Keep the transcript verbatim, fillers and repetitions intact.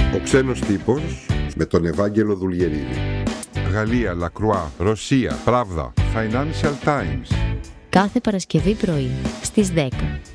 Ο ξένος τύπος με τον Ευάγγελο Δουλγερίδη. Γαλλία, Λακρουά, Ρωσία, Πράβδα, Financial Times. Κάθε Παρασκευή πρωί στις δέκα.